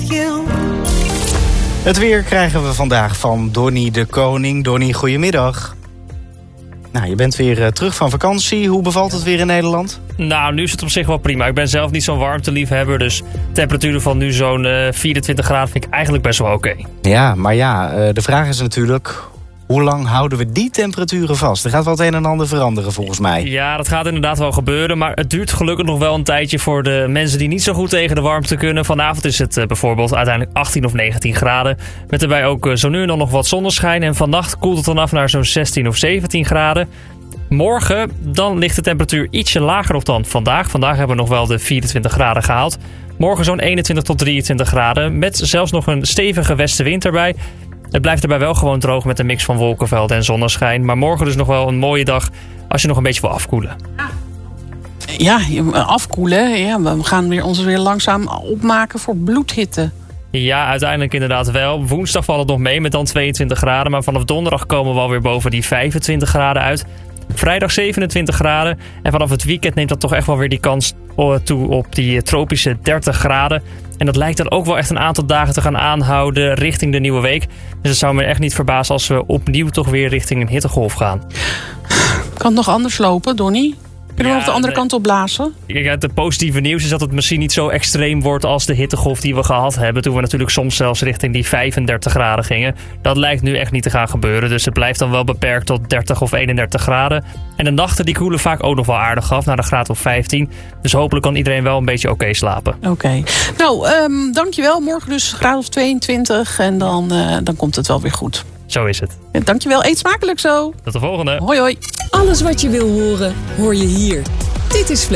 you. Het weer krijgen we vandaag van Donnie de Koning. Donnie, goedemiddag. Nou, je bent weer terug van vakantie. Hoe bevalt het weer in Nederland? Nou, nu is het op zich wel prima. Ik ben zelf niet zo'n warmteliefhebber, dus temperaturen van nu zo'n 24 graden vind ik eigenlijk best wel oké. Ja, maar de vraag is natuurlijk, hoe lang houden we die temperaturen vast? Er gaat wel het een en ander veranderen volgens mij. Ja, dat gaat inderdaad wel gebeuren, maar het duurt gelukkig nog wel een tijdje voor de mensen die niet zo goed tegen de warmte kunnen. Vanavond is het bijvoorbeeld uiteindelijk 18 of 19 graden. Met daarbij ook zo nu en dan nog wat zonneschijn. En vannacht koelt het dan af naar zo'n 16 of 17 graden. Morgen, dan ligt de temperatuur ietsje lager op dan vandaag. Vandaag hebben we nog wel de 24 graden gehaald. Morgen zo'n 21 tot 23 graden. Met zelfs nog een stevige westenwind erbij. Het blijft erbij wel gewoon droog met een mix van wolkenvelden en zonneschijn. Maar morgen dus nog wel een mooie dag als je nog een beetje wil afkoelen. Ja, afkoelen. Ja, we gaan ons weer langzaam opmaken voor bloedhitte. Ja, uiteindelijk inderdaad wel. Woensdag valt het nog mee met dan 22 graden. Maar vanaf donderdag komen we alweer boven die 25 graden uit. Vrijdag 27 graden. En vanaf het weekend neemt dat toch echt wel weer die kans toe op die tropische 30 graden. En dat lijkt dan ook wel echt een aantal dagen te gaan aanhouden richting de nieuwe week. Dus het zou me echt niet verbazen als we opnieuw toch weer richting een hittegolf gaan. Kan het nog anders lopen, Donnie? Kunnen we nog de andere kant op blazen? Ja, het positieve nieuws is dat het misschien niet zo extreem wordt als de hittegolf die we gehad hebben. Toen we natuurlijk soms zelfs richting die 35 graden gingen. Dat lijkt nu echt niet te gaan gebeuren. Dus het blijft dan wel beperkt tot 30 of 31 graden. En de nachten die koelen vaak ook nog wel aardig af naar de graad of 15. Dus hopelijk kan iedereen wel een beetje oké slapen. Oké. Nou, dankjewel. Morgen dus graad of 22. En dan komt het wel weer goed. Zo is het. Ja, dankjewel. Eet smakelijk zo. Tot de volgende. Hoi hoi. Alles wat je wil horen, hoor je hier. Dit is